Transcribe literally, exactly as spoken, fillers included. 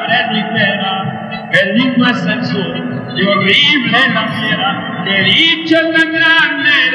es ligera, el ritmo es sensual y horrible la fiera, que dicha tan grande